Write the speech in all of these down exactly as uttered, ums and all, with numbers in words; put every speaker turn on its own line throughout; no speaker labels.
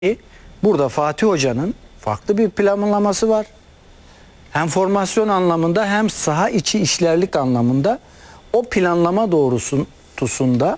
Burada Fatih Hoca'nın farklı bir planlaması var. Hem formasyon anlamında hem saha içi işlerlik anlamında o planlama doğrultusunda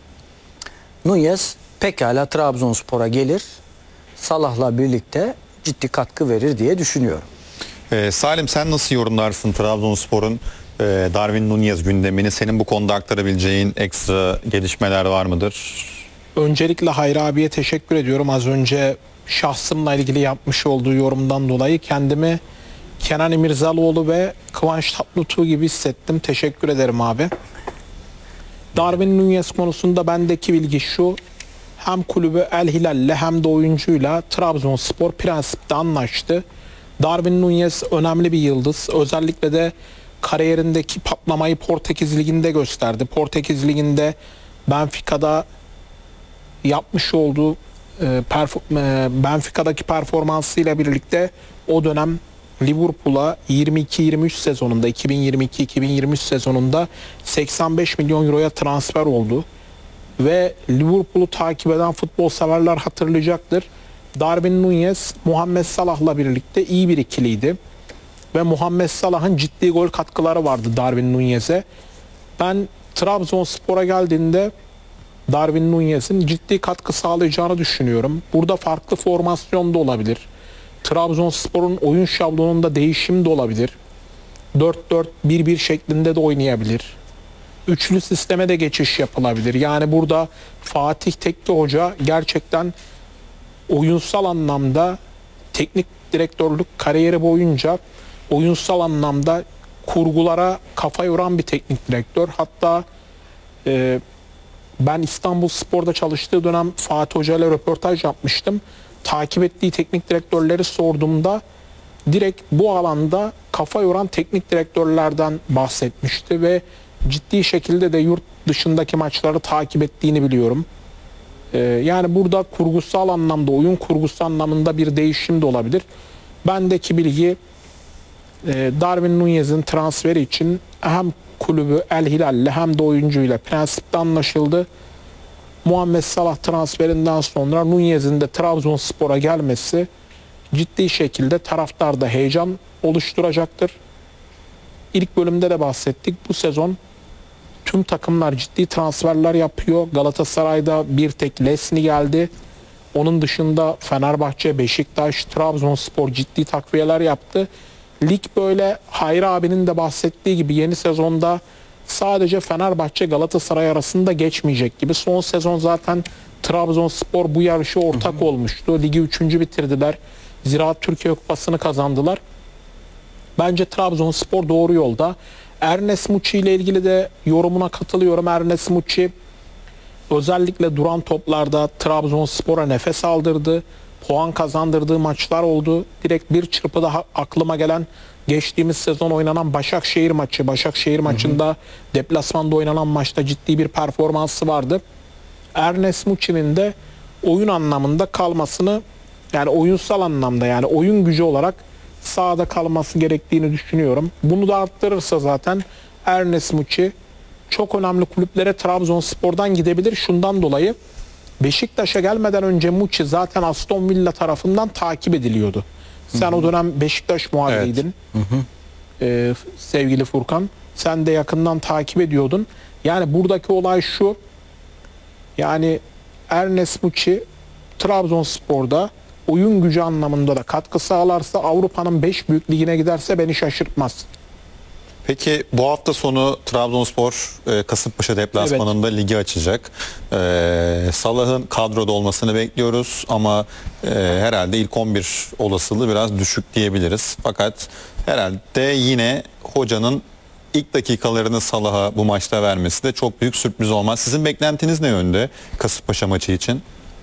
Nunez pekala Trabzonspor'a gelir. Salah'la birlikte ciddi katkı verir diye düşünüyorum.
Ee, Salim, sen nasıl yorumlarsın Trabzonspor'un e, Darwin Nunez gündemini? Senin bu konuda aktarabileceğin ekstra gelişmeler var mıdır?
Öncelikle Hayri abiye teşekkür ediyorum. Az önce şahsımla ilgili yapmış olduğu yorumdan dolayı kendimi Kenan İmirzalıoğlu ve Kıvanç Tatlıtuğ gibi hissettim. Teşekkür ederim abi. Darwin Nunez konusunda bendeki bilgi şu: hem kulübü El Hilal'le hem de oyuncuyla Trabzonspor prensipte anlaştı. Darwin Nunez önemli bir yıldız. Özellikle de kariyerindeki patlamayı Portekiz Ligi'nde gösterdi. Portekiz Ligi'nde Benfica'da yapmış olduğu e, perf- e, Benfica'daki performansıyla birlikte o dönem Liverpool'a yirmi iki yirmi üç sezonunda iki bin yirmi iki iki bin yirmi üç sezonunda seksen beş milyon euroya transfer oldu. Ve Liverpool'u takip eden futbol severler hatırlayacaktır. Darwin Nunez Muhammed Salah'la birlikte iyi bir ikiliydi. Ve Muhammed Salah'ın ciddi gol katkıları vardı Darwin Nunez'e. Ben Trabzonspor'a geldiğinde Darwin Nunez'in ciddi katkı sağlayacağını düşünüyorum. Burada farklı formasyon da olabilir. Trabzonspor'un oyun şablonunda değişim de olabilir. dört dört bir bir şeklinde de oynayabilir. Üçlü sisteme de geçiş yapılabilir. Yani burada Fatih Tekke Hoca gerçekten oyunsal anlamda teknik direktörlük kariyeri boyunca oyunsal anlamda kurgulara kafa yoran bir teknik direktör. Hatta e, ben İstanbulspor'da çalıştığı dönem Fatih Hoca ile röportaj yapmıştım. Takip ettiği teknik direktörleri sorduğumda direkt bu alanda kafa yoran teknik direktörlerden bahsetmişti ve ciddi şekilde de yurt dışındaki maçları takip ettiğini biliyorum. Ee, yani burada kurgusal anlamda, oyun kurgusu anlamında bir değişim de olabilir. Bendeki bilgi e, Darwin Nunez'in transferi için hem kulübü El Hilal'le hem de oyuncuyla prensipte anlaşıldı. Muhammed Salah transferinden sonra Nunez'in de Trabzonspor'a gelmesi ciddi şekilde taraftarda heyecan oluşturacaktır. İlk bölümde de bahsettik. Bu sezon tüm takımlar ciddi transferler yapıyor. Galatasaray'da bir tek Lesni geldi. Onun dışında Fenerbahçe, Beşiktaş, Trabzonspor ciddi takviyeler yaptı. Lig böyle Hayri abinin de bahsettiği gibi yeni sezonda sadece Fenerbahçe Galatasaray arasında geçmeyecek gibi. Son sezon zaten Trabzonspor bu yarışı ortak hı hı. olmuştu. Ligi üçüncü bitirdiler. Ziraat Türkiye Kupası'nı kazandılar. Bence Trabzonspor doğru yolda. Ernest Muçi ile ilgili de yorumuna katılıyorum. Ernest Muçi özellikle duran toplarda Trabzonspor'a nefes aldırdı. Puan kazandırdığı maçlar oldu. Direkt bir çırpıda aklıma gelen geçtiğimiz sezon oynanan Başakşehir maçı. Başakşehir maçında hı hı. deplasmanda oynanan maçta ciddi bir performansı vardı. Ernest Muçi'nin de oyun anlamında kalmasını, yani oyunsal anlamda, yani oyun gücü olarak sahada kalması gerektiğini düşünüyorum. Bunu da arttırırsa zaten Ernest Muçi çok önemli kulüplere Trabzonspor'dan gidebilir. Şundan dolayı Beşiktaş'a gelmeden önce Muçi zaten Aston Villa tarafından takip ediliyordu. Sen hı hı. o dönem Beşiktaş muhabiriydin. Evet. Hı hı. Ee, sevgili Furkan. Sen de yakından takip ediyordun. Yani buradaki olay şu: yani Ernest Muçi Trabzonspor'da oyun gücü anlamında da katkı sağlarsa, Avrupa'nın beş büyük ligine giderse beni şaşırtmaz.
Peki bu hafta sonu Trabzonspor e, Kasımpaşa deplasmanında evet. ligi açacak. E, Salah'ın kadroda olmasını bekliyoruz ama e, herhalde ilk on bir olasılığı biraz düşük diyebiliriz. Fakat herhalde yine hocanın ilk dakikalarını Salah'a bu maçta vermesi de çok büyük sürpriz olmaz. Sizin beklentiniz ne yönde Kasımpaşa maçı için?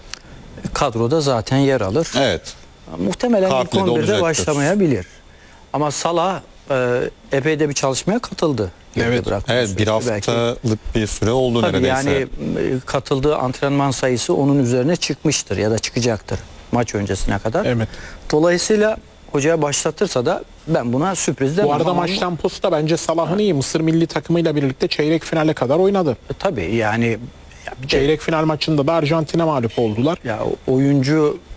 Kadroda zaten yer alır.
Evet.
Muhtemelen
Kartlı
ilk on birde başlamayabilir. Ama Salah e, epey de bir çalışmaya katıldı.
Evet, evet bir haftalık belki. bir süre oldu
Tabii
neredeyse.
Yani e, katıldığı antrenman sayısı onun üzerine çıkmıştır ya da çıkacaktır maç öncesine kadar. Evet. Dolayısıyla hocaya başlatırsa da ben buna sürpriz demem.
Bu arada maç temposu da bence Salah'ın iyi. Mısır milli takımıyla birlikte çeyrek finale kadar oynadı.
E, tabii yani
çeyrek final maçında da Arjantin'e mağlup oldular.
Ya oyuncu